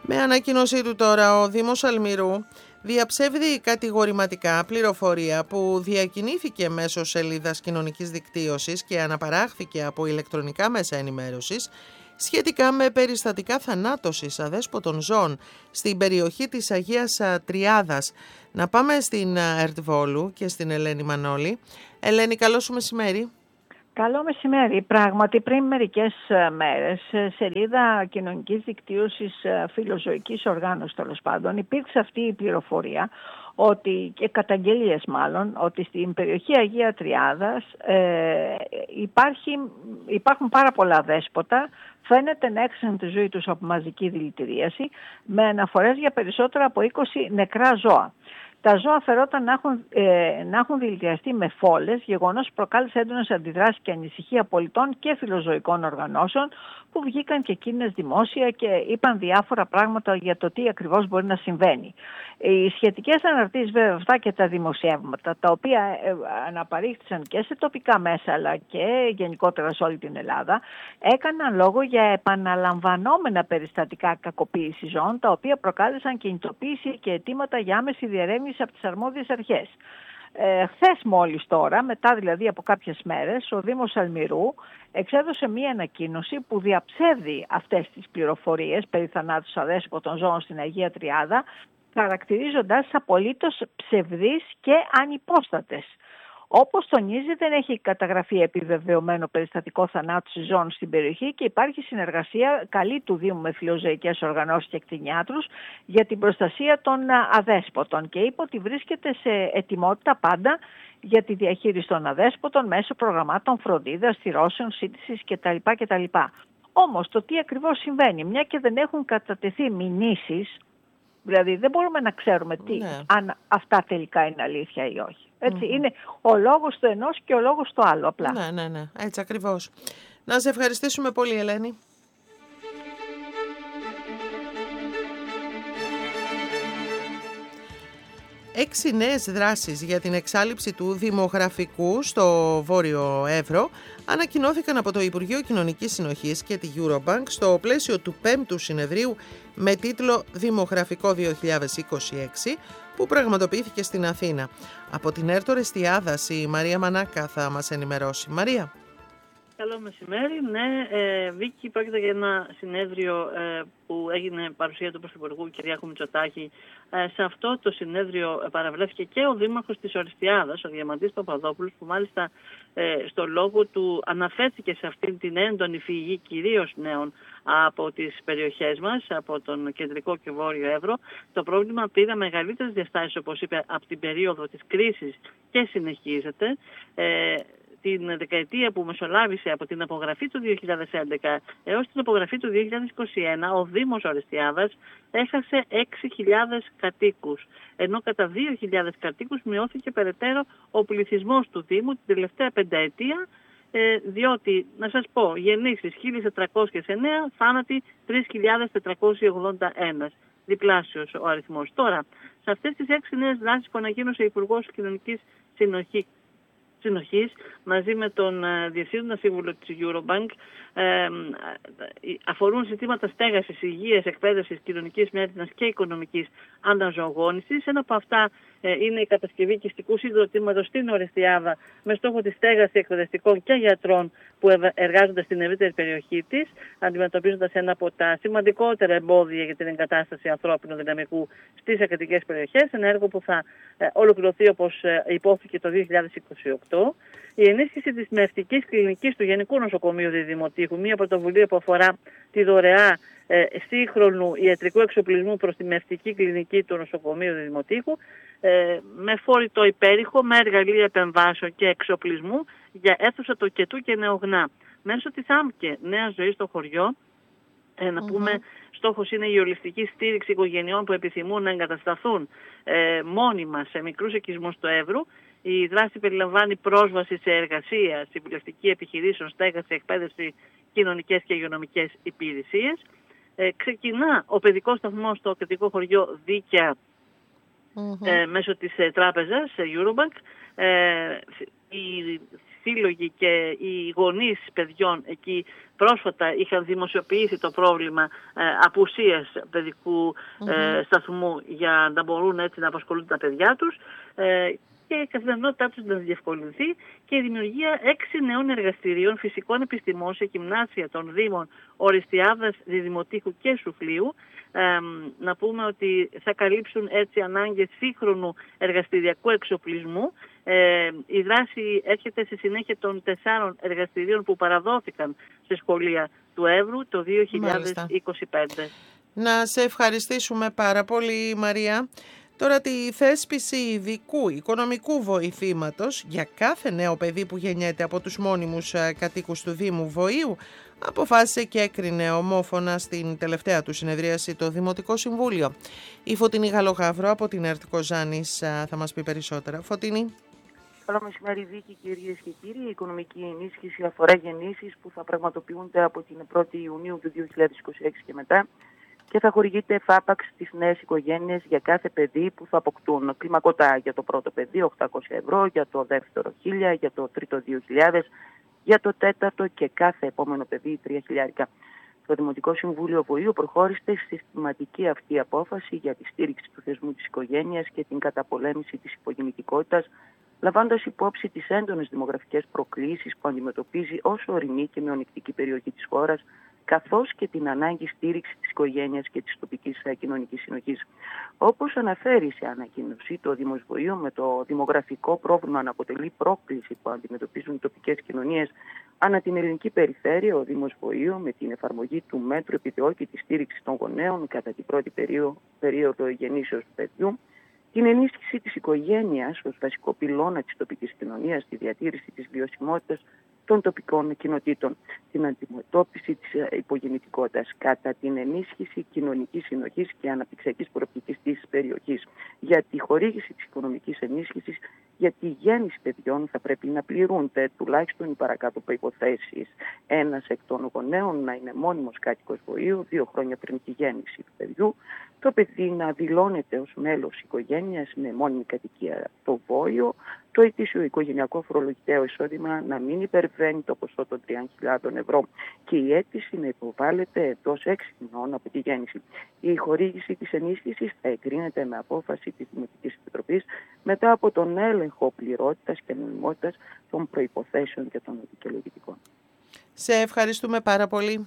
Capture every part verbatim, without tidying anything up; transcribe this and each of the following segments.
Με ανακοίνωσή του τώρα, ο Δήμος Αλμυρού διαψεύδει κατηγορηματικά πληροφορία που διακινήθηκε μέσω σελίδας κοινωνικής δικτύωσης και αναπαράχθηκε από ηλεκτρονικά μέσα ενημέρωσης σχετικά με περιστατικά θανάτωσης αδέσποτων ζώων στην περιοχή της Αγίας Τριάδας. Να πάμε στην ΕΡΤ Βόλου και στην Ελένη Μανώλη. Ελένη, καλό σου μεσημέρι. Καλό μεσημέρι. Πράγματι, πριν μερικές μέρες, σελίδα κοινωνικής δικτύωσης φιλοζωικής οργάνωσης, τέλος πάντων, υπήρξε αυτή η πληροφορία, ότι, και καταγγελίες μάλλον, ότι στην περιοχή Αγία Τριάδας ε, υπάρχει, υπάρχουν πάρα πολλά δέσποτα, φαίνεται να έξανε τη ζωή τους από μαζική δηλητηρίαση, με αναφορές για περισσότερα από είκοσι νεκρά ζώα. Τα ζώα φερόταν να έχουν, ε, να έχουν δηλητηριαστεί με φόλες, γεγονός που προκάλεσε έντονες αντιδράσεις και ανησυχία πολιτών και φιλοζωικών οργανώσεων, που βγήκαν και εκείνες δημόσια και είπαν διάφορα πράγματα για το τι ακριβώς μπορεί να συμβαίνει. Οι σχετικές αναρτήσεις, βέβαια, αυτά και τα δημοσιεύματα, τα οποία ε, αναπαρήχθησαν και σε τοπικά μέσα αλλά και γενικότερα σε όλη την Ελλάδα, έκαναν λόγο για επαναλαμβανόμενα περιστατικά κακοποίησης ζώων, τα οποία προκάλεσαν κινητοποίηση και αιτήματα για άμεση διερεύνηση από τις αρμόδιες αρχές. Ε, χθες μόλις τώρα, μετά δηλαδή από κάποιες μέρες, ο Δήμος Αλμυρού εξέδωσε μία ανακοίνωση που διαψεύδει αυτές τις πληροφορίες περί θανάτους αδέσποτων ζώων στην Αγία Τριάδα, χαρακτηρίζοντας απολύτως ψευδείς και ανυπόστατες. Όπως τονίζει, δεν έχει καταγραφεί επιβεβαιωμένο περιστατικό θανάτου ζώων στην περιοχή και υπάρχει συνεργασία καλή του Δήμου με φιλοζωικές οργανώσεις και κτηνιάτρους για την προστασία των αδέσποτων, και είπε ότι βρίσκεται σε ετοιμότητα πάντα για τη διαχείριση των αδέσποτων μέσω προγραμμάτων φροντίδας, θυρώσεων, σύντησης κτλ. κτλ. Όμως το τι ακριβώς συμβαίνει, μια και δεν έχουν κατατεθεί μηνύσεις, δηλαδή δεν μπορούμε να ξέρουμε τι, ναι. αν αυτά τελικά είναι αλήθεια ή όχι. Έτσι, mm-hmm. είναι ο λόγος του ενός και ο λόγος του άλλου απλά. Ναι, ναι, ναι, έτσι ακριβώς. Να σε ευχαριστήσουμε πολύ, Ελένη. Έξι νέες δράσεις για την εξάλειψη του δημογραφικού στο Βόρειο Εύρο ανακοινώθηκαν από το Υπουργείο Κοινωνικής Συνοχής και τη Eurobank στο πλαίσιο του πέμπτου συνεδρίου με τίτλο «Δημογραφικό δύο χιλιάδες είκοσι έξι» που πραγματοποιήθηκε στην Αθήνα. Από την ΕΡΤ Ορεστιάδας η Μαρία Μανάκα θα μας ενημερώσει. Μαρία. Καλό μεσημέρι. Ναι, ε, Βίκη, πρόκειται για ένα συνέδριο ε, που έγινε παρουσία του Πρωθυπουργού Κυριάκου Μητσοτάκη. Ε, σε αυτό το συνέδριο παραβρέθηκε και ο Δήμαρχος της Ορεστιάδας, ο Διαμαντής Παπαδόπουλος, που μάλιστα ε, στο λόγο του αναφέρθηκε σε αυτήν την έντονη φυγή κυρίως νέων από τις περιοχές μας, από τον κεντρικό και βόρειο Εύρο. Το πρόβλημα πήρε μεγαλύτερες διαστάσεις, όπως είπε, από την περίοδο της κρίσης και συνεχίζεται. Ε, την δεκαετία που μεσολάβησε από την απογραφή του δύο χιλιάδες έντεκα έως την απογραφή του δύο χιλιάδες είκοσι ένα, ο Δήμος Ορεστιάδας έχασε έξι χιλιάδες κατοίκους, ενώ κατά δύο χιλιάδες κατοίκους μειώθηκε περαιτέρω ο πληθυσμός του Δήμου την τελευταία πενταετία, ε, διότι, να σας πω, γεννήσεις χίλια τετρακόσια εννέα, θάνατοι τρεις χιλιάδες τετρακόσια ογδόντα ένα. Διπλάσιος ο αριθμός. Τώρα, σε αυτές τις έξι νέες δράσεις που ανακοίνωσε ο Υπουργός Κοινωνικής Συνοχής, Συνοχής, μαζί με τον ε, Διευθύνοντα Σύμβουλο της Eurobank, ε, αφορούν ζητήματα στέγασης, υγείας, εκπαίδευσης, κοινωνικής μέρημνας και οικονομικής αναζωογόνησης. Ένα από αυτά ε, είναι η κατασκευή οικιστικού συγκροτήματος στην Ορεστιάδα με στόχο τη στέγαση εκπαιδευτικών και γιατρών που εργάζονται στην ευρύτερη περιοχή της, αντιμετωπίζοντας ένα από τα σημαντικότερα εμπόδια για την εγκατάσταση ανθρώπινου δυναμικού στις ακρατικές περιοχές, ένα έργο που θα ε, ολοκληρωθεί, όπως ε, υπόθηκε, το δύο χιλιάδες είκοσι οκτώ. Η ενίσχυση της μευτικής κλινικής του Γενικού Νοσοκομείου Διδημοτήχου, μια πρωτοβουλία που αφορά τη δωρεά ε, σύγχρονου ιατρικού εξοπλισμού προς τη μευτική κλινική του Νοσοκομείου Διδημοτήχου, ε, με φόρητο υπέρηχο, με εργαλεία επεμβάσεων και εξοπλισμού για αίθουσα τοκετού και νεογνά. Μέσω της ΆΜΚΕ, Νέα Ζωή στο χωριό, ε, να mm-hmm. πούμε, στόχος είναι η ολιστική στήριξη οικογενειών που επιθυμούν να εγκατασταθούν ε, μόνιμα σε μικρούς οικισμούς του Εύρου. Η δράση περιλαμβάνει πρόσβαση σε εργασία, συμβουλευτική επιχειρήσεων, στέγαση, εκπαίδευση, κοινωνικές και υγειονομικές υπηρεσίες. Ε, ξεκινά ο παιδικός σταθμός στο κεντρικό χωριό Δίκαια mm-hmm. ε, μέσω της ε, τράπεζας ε, Eurobank. Ε, οι σύλλογοι και οι γονείς παιδιών εκεί πρόσφατα είχαν δημοσιοποιήσει το πρόβλημα ε, απουσίας παιδικού ε, mm-hmm. σταθμού για να μπορούν έτσι να απασχολούν τα παιδιά τους ε, και η καθημερινότητά τους να διευκολυνθεί και η δημιουργία έξι νέων εργαστηρίων φυσικών επιστημών σε γυμνάσια των Δήμων Οριστιάδας, Διδημοτήχου και Σουφλίου. Ε, να πούμε ότι θα καλύψουν έτσι ανάγκες σύγχρονου εργαστηριακού εξοπλισμού. Ε, η δράση έρχεται στη συνέχεια των τεσσάρων εργαστηρίων που παραδόθηκαν σε σχολεία του Εύρου το δύο χιλιάδες είκοσι πέντε. Μάλιστα. Να σε ευχαριστήσουμε πάρα πολύ, Μαρία. Τώρα, τη θέσπιση ειδικού οικονομικού βοηθήματος για κάθε νέο παιδί που γεννιέται από τους μόνιμους κατοίκους του Δήμου Βοήου αποφάσισε και έκρινε ομόφωνα στην τελευταία του συνεδρίαση το Δημοτικό Συμβούλιο. Η Φωτεινή Γαλογαύρο από την ΕΡΤ Κοζάνης θα μας πει περισσότερα. Φωτεινή. Καλό μεσημέρι, Βίκη, κυρίες και κύριοι. Η οικονομική ενίσχυση αφορά γεννήσεις που θα πραγματοποιούνται από την πρώτη Ιουνίου του δύο χιλιάδες είκοσι έξι και μετά και θα χορηγείται εφάπαξ στις νέες οικογένειες για κάθε παιδί που θα αποκτούν. Κλιμακωτά για το πρώτο παιδί οκτακόσια ευρώ, για το δεύτερο χίλια, για το τρίτο δύο χιλιάδες, για το τέταρτο και κάθε επόμενο παιδί τρία χιλιάρικα. Το Δημοτικό Συμβούλιο Βοήου προχώρησε στη συστηματική αυτή απόφαση για τη στήριξη του θεσμού της οικογένειας και την καταπολέμηση της υπογεννητικότητας, λαμβάνοντας υπόψη τις έντονες δημογραφικές προκλήσεις που αντιμετωπίζει όσο ορεινή και μειονεκτική περιοχή της χώρας, καθώς και την ανάγκη στήριξη της οικογένειας και της τοπικής κοινωνικής συνοχής. Όπως αναφέρει σε ανακοίνωση, το Δήμος Βοήου με το δημογραφικό πρόβλημα να αποτελεί πρόκληση που αντιμετωπίζουν οι τοπικές κοινωνίες ανά την ελληνική περιφέρεια, ο Δήμος Βοήου με την εφαρμογή του μέτρου επιδιώκει τη στήριξη των γονέων κατά την πρώτη περίοδο, περίοδο γεννήσεως του παιδιού, την ενίσχυση της οικογένειας ως βασικό πυλώνα της τοπικής κοινωνίας, τη διατήρηση της βιωσιμότητας των τοπικών κοινοτήτων, την αντιμετώπιση της υπογεννητικότητας κατά την ενίσχυση κοινωνικής συνοχής και αναπτυξιακής προοπτικής της περιοχής. Για τη χορήγηση της οικονομικής ενίσχυσης για τη γέννηση παιδιών θα πρέπει να πληρούνται τουλάχιστον οι παρακάτω προϋποθέσεις. Ένας εκ των γονέων να είναι μόνιμος κάτοικος Βοήου δύο χρόνια πριν τη γέννηση του παιδιού, το παιδί να δηλώνεται ως μέλος οικογένειας με μόνιμη κατοικία το Βόιο, το ετήσιο οικογενειακό φορολογητέο εισόδημα να μην υπερβαίνει το ποσό των τριών χιλιάδων ευρώ και η αίτηση να υποβάλλεται εντός έξι μηνών από τη γέννηση. Η χορήγηση της ενίσχυσης θα εγκρίνεται με απόφαση της Δημοτικής Επιτροπής μετά από τον έλεγχο πληρότητας και νομιμότητας των προϋποθέσεων και των δικαιολογητικών. Σε ευχαριστούμε πάρα πολύ.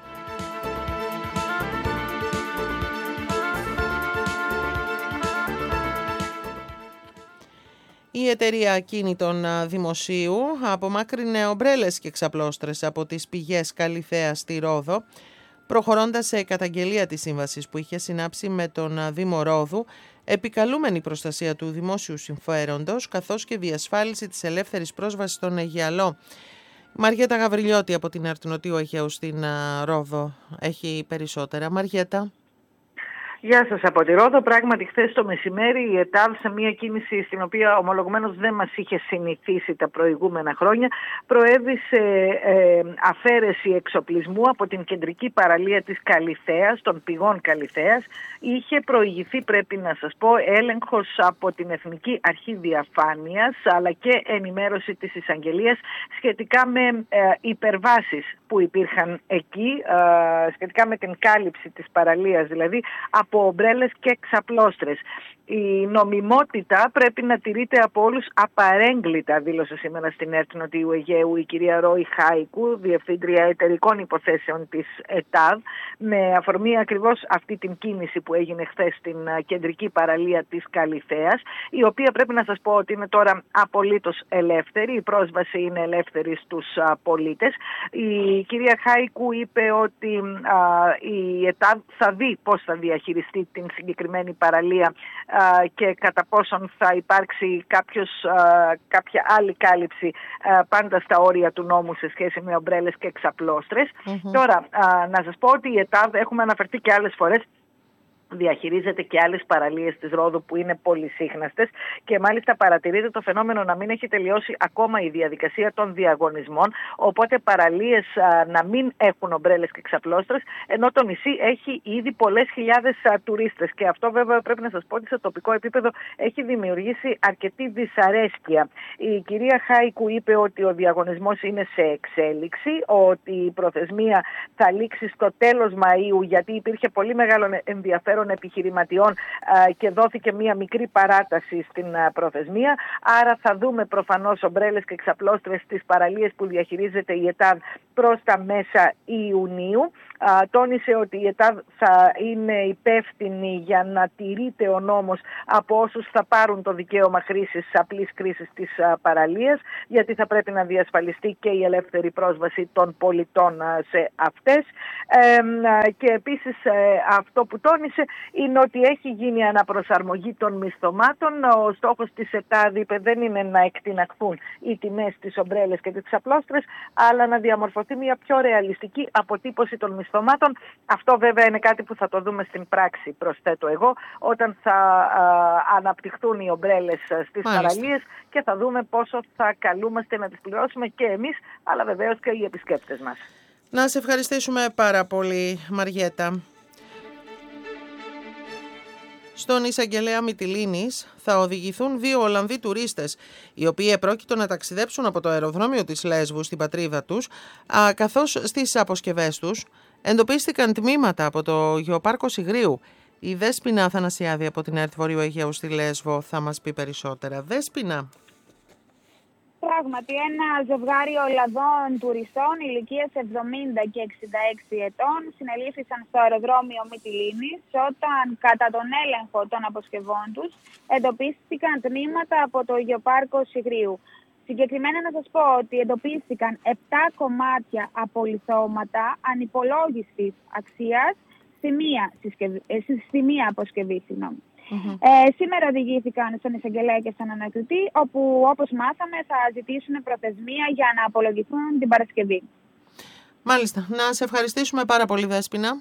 Η εταιρεία ακίνητων δημοσίου απομάκρυνε ομπρέλες και ξαπλώστρες από τις πηγές Καλυθέα στη Ρόδο, προχωρώντας σε καταγγελία της σύμβασης που είχε συνάψει με τον Δήμο Ρόδου, επικαλούμενη προστασία του δημόσιου συμφέροντος, καθώς και διασφάλιση της ελεύθερης πρόσβασης στον Αιγιαλό. Μαριέτα Γαβριλιώτη από την ΕΡΤ Νοτιού Αιγαίου στην Ρόδο έχει περισσότερα. Μαριέτα. Γεια σας από τη Ρόδο. Πράγματι, χθες το μεσημέρι η ΕΤΑΔ, σε μια κίνηση στην οποία ομολογουμένως δεν μας είχε συνηθίσει τα προηγούμενα χρόνια, προέβησε ε, αφαίρεση εξοπλισμού από την κεντρική παραλία της Καλυθέας, των πηγών Καλυθέας. Είχε προηγηθεί, πρέπει να σας πω, έλεγχος από την Εθνική Αρχή Διαφάνειας, αλλά και ενημέρωση της εισαγγελίας σχετικά με ε, υπερβάσεις που υπήρχαν εκεί, ε, σχετικά με την κάλυψη της παραλίας, δηλαδή από ομπρέλες και ξαπλώστρες. Η νομιμότητα πρέπει να τηρείται από όλους απαρέγκλητα, δήλωσε σήμερα στην ΕΡΤ Νοτιού Αιγαίου η κυρία Ρώη Χάικου, Διευθύντρια Εταιρικών Υποθέσεων της ΕΤΑΔ, με αφορμή ακριβώς αυτή την κίνηση που έγινε χθες στην κεντρική παραλία της Καλυθέας, η οποία πρέπει να σας πω ότι είναι τώρα απολύτως ελεύθερη, η πρόσβαση είναι ελεύθερη στους πολίτες. Η κυρία Χάικου είπε ότι α, η ΕΤΑΔ θα δει πώς θα διαχειριστεί την συγκεκριμένη παραλία και κατά πόσον θα υπάρξει κάποιος, κάποια άλλη κάλυψη πάντα στα όρια του νόμου σε σχέση με ομπρέλες και ξαπλώστρες. Mm-hmm. Τώρα, να σας πω ότι η ΕΤΑΔ, έχουμε αναφερθεί και άλλες φορές, διαχειρίζεται και άλλες παραλίες της Ρόδου που είναι πολυσύχναστες και μάλιστα παρατηρείται το φαινόμενο να μην έχει τελειώσει ακόμα η διαδικασία των διαγωνισμών, οπότε παραλίες α, να μην έχουν ομπρέλες και ξαπλώστρες, ενώ το νησί έχει ήδη πολλές χιλιάδες α, τουρίστες και αυτό βέβαια πρέπει να σας πω ότι σε τοπικό επίπεδο έχει δημιουργήσει αρκετή δυσαρέσκεια. Η κυρία Χάικου είπε ότι ο διαγωνισμός είναι σε εξέλιξη, ότι η προθεσμία θα λήξει στο τέλος Μαΐου γιατί υπήρχε πολύ μεγάλο ενδιαφέρον επιχειρηματιών και δόθηκε μία μικρή παράταση στην προθεσμία. Άρα θα δούμε προφανώς ομπρέλες και ξαπλώστρες στις παραλίες που διαχειρίζεται η ΕΤΑΔ προς τα μέσα Ιουνίου. Τόνισε ότι η ΕΤΑΔ θα είναι υπεύθυνη για να τηρείται ο νόμος από όσους θα πάρουν το δικαίωμα χρήσης, απλής χρήσης της παραλίας, γιατί θα πρέπει να διασφαλιστεί και η ελεύθερη πρόσβαση των πολιτών σε αυτές. Και επίσης αυτό που τόνισε είναι ότι έχει γίνει αναπροσαρμογή των μισθωμάτων. Ο στόχος της ΕΤΑΔ, είπε, δεν είναι να εκτιναχθούν οι τιμές της ομπρέλες και της ξαπλώστρες, αλλά να διαμορφωθεί μια πιο ρεαλιστική αποτύπωση των μισθωμάτων. Αυτό βέβαια είναι κάτι που θα το δούμε στην πράξη, προσθέτω εγώ, όταν θα α, αναπτυχθούν οι ομπρέλες στις παραλίες και θα δούμε πόσο θα καλούμαστε να τις πληρώσουμε και εμείς, αλλά βεβαίως και οι επισκέπτες μας. Να σε ευχαριστήσουμε πάρα πολύ, Μαριέτα. Στον εισαγγελέα Μυτιλήνης θα οδηγηθούν δύο Ολλανδοί τουρίστες, οι οποίοι επρόκειτο να ταξιδέψουν από το αεροδρόμιο της Λέσβου στην πατρίδα τους, α, καθώς στις αποσκευές τους εντοπίστηκαν τμήματα από το γεωπάρκο Σιγρίου. Η Δέσποινα Αθανασιάδη από την ΕΡΤ Βορείου Αιγαίου στη Λέσβο θα μας πει περισσότερα. Δέσποινα. Πράγματι, ένα ζευγάρι Ολλανδών τουριστών ηλικίας εβδομήντα και εξήντα έξι ετών συνελήφθησαν στο αεροδρόμιο Μυτιλήνης όταν κατά τον έλεγχο των αποσκευών τους εντοπίστηκαν τμήματα από το γεωπάρκο Σιγρίου. Συγκεκριμένα να σας πω ότι εντοπίστηκαν επτά κομμάτια από λιθώματα ανυπολόγιστης αξίας στη μία, συσκευ... στη μία αποσκευή. Mm-hmm. Ε, σήμερα οδηγήθηκαν στον εισαγγελέα και στον ανακριτή, όπου όπως μάθαμε θα ζητήσουν προθεσμία για να απολογηθούν την Παρασκευή. Μάλιστα. Να σε ευχαριστήσουμε πάρα πολύ, Δέσποινα.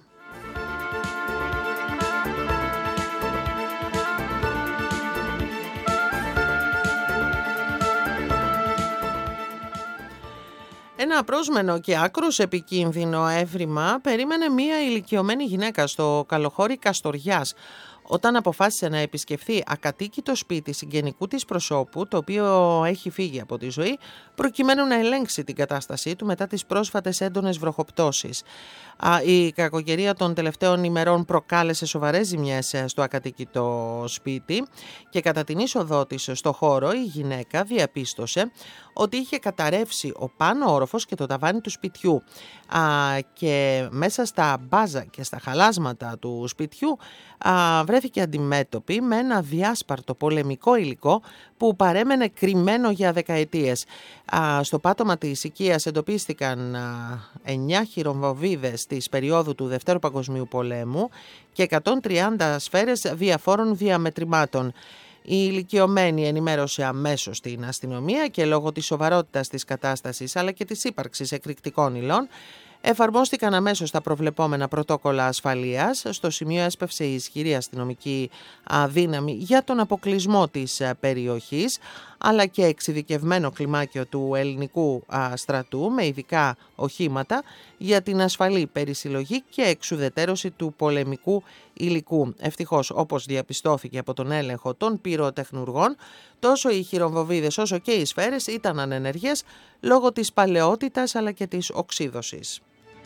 Ένα απρόσμενο και άκρως επικίνδυνο έβριμα περίμενε μία ηλικιωμένη γυναίκα στο καλοχώρι Καστοριάς, όταν αποφάσισε να επισκεφθεί ακατοίκητο σπίτι συγγενικού της προσώπου, το οποίο έχει φύγει από τη ζωή, προκειμένου να ελέγξει την κατάστασή του μετά τις πρόσφατες έντονες βροχοπτώσεις. Η κακοκαιρία των τελευταίων ημερών προκάλεσε σοβαρές ζημιές στο ακατοίκητο σπίτι και κατά την είσοδό της στο χώρο η γυναίκα διαπίστωσε ότι είχε καταρρεύσει ο πάνω όροφος και το ταβάνι του σπιτιού α, και μέσα στα μπάζα και στα χαλάσματα του σπιτιού α, βρέθηκε αντιμέτωπη με ένα διάσπαρτο πολεμικό υλικό που παρέμενε κρυμμένο για δεκαετίες. Α, στο πάτωμα της οικίας εντοπίστηκαν εννιά χειρομβοβίδες της περίοδου του Δευτέρου Παγκοσμίου Πολέμου και εκατόν τριάντα σφαίρες διαφόρων διαμετρημάτων. Η ηλικιωμένη ενημέρωσε αμέσως την αστυνομία και λόγω της σοβαρότητας της κατάστασης αλλά και της ύπαρξης εκρηκτικών υλών εφαρμόστηκαν αμέσως τα προβλεπόμενα πρωτόκολλα ασφαλείας. Στο σημείο έσπευσε η ισχυρή αστυνομική δύναμη για τον αποκλεισμό της περιοχής, αλλά και εξειδικευμένο κλιμάκιο του ελληνικού στρατού με ειδικά οχήματα για την ασφαλή περισυλλογή και εξουδετερώση του πολεμικού υλικού. Ευτυχώς, όπως διαπιστώθηκε από τον έλεγχο των πυροτεχνουργών, τόσο οι χειρομβοβίδες όσο και οι σφαίρες ήταν ανενεργές λόγω της παλαιότητας αλλά και της οξύδωσης.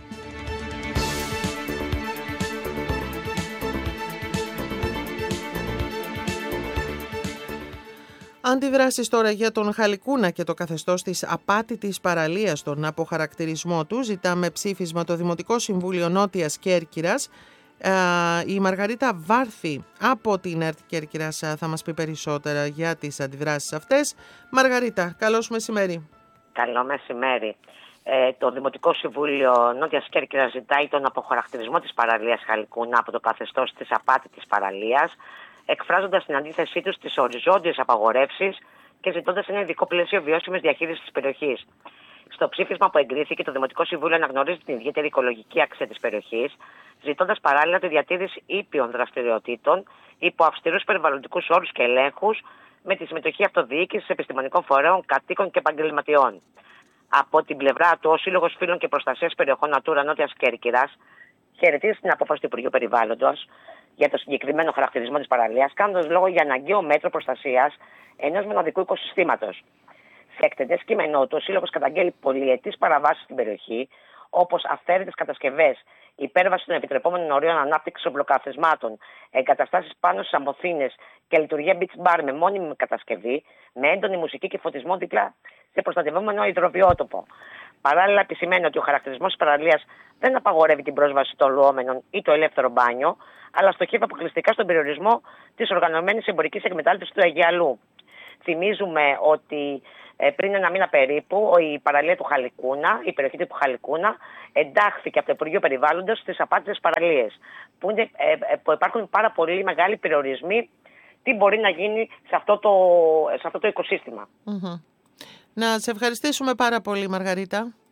Αντιδράσεις τώρα για τον Χαλικούνα και το καθεστώς της απάτητης παραλίας, τον αποχαρακτηρισμό του, ζητάμε ψήφισμα το Δημοτικό Συμβούλιο Νότιας Κέρκυρας. Η Μαργαρίτα Βάρθη από την ΕΡΤ Κέρκυρας θα μας πει περισσότερα για τις αντιδράσεις αυτές. Μαργαρίτα, καλώς μεσημέρι. Καλό μεσημέρι. Ε, το Δημοτικό Συμβούλιο Νότιας Κέρκυρας ζητάει τον αποχαρακτηρισμό της παραλίας Χαλικούνα από το καθεστώς της απάτητης παραλίας, εκφράζοντας την αντίθεσή τους στις οριζόντιες απαγορεύσεις και ζητώντας ένα ειδικό πλαίσιο βιώσιμης διαχείρισης της περιοχής. Στο ψήφισμα που εγκρίθηκε, το Δημοτικό Συμβούλιο αναγνωρίζει την ιδιαίτερη οικολογική αξία της περιοχής, ζητώντας παράλληλα τη διατήρηση ήπιων δραστηριοτήτων υπό αυστηρούς περιβαλλοντικούς όρους και ελέγχους, με τη συμμετοχή αυτοδιοίκησης επιστημονικών φορέων, κατοίκων και επαγγελματιών. Από την πλευρά του, ο Σύλλογος Φίλων και Προστασίας Περιοχών Natura Νότιας Κέρκυρας χαιρετίζει την απόφαση του Υπουργείου Περιβάλλοντος για το συγκεκριμένο χαρακτηρισμό της παραλίας, κάνοντας λόγο για αναγκαίο μέτρο προστασίας ενός μοναδικού οικοσυστήματος. Σε εκτενές κείμενό του, ο Σύλλογος καταγγέλει πολυετής παραβάσεις στην περιοχή, όπως αυθαίρετες κατασκευές, υπέρβαση των επιτρεπόμενων ορίων ανάπτυξης οπλοκαθισμάτων, εγκαταστάσεις πάνω στις αμποθήνες και λειτουργία beach bar με μόνιμη κατασκευή, με έντονη μουσική και φωτισμό δίπλα σε προστατευόμενο υδροβιότοπο. Παράλληλα, επισημαίνει ότι ο χαρακτηρισμός της παραλίας δεν απαγορεύει την πρόσβαση των λουόμενων ή το ελεύθερο μπάνιο, αλλά στοχεύει αποκλειστικά στον περιορισμό της οργανωμένης εμπορικής εκμετάλλευσης του Αιγιαλού. Θυμίζουμε ότι ε, πριν ένα μήνα περίπου η παραλία του Χαλικούνα, η περιοχή του Χαλικούνα, εντάχθηκε από το Υπουργείο Περιβάλλοντος στις απάτητες παραλίες, που, είναι, ε, ε, που υπάρχουν πάρα πολύ μεγάλοι περιορισμοί τι μπορεί να γίνει σε αυτό το, σε αυτό το οικοσύστημα. Mm-hmm. Να σε ευχαριστήσουμε πάρα πολύ, Μαργαρίτα.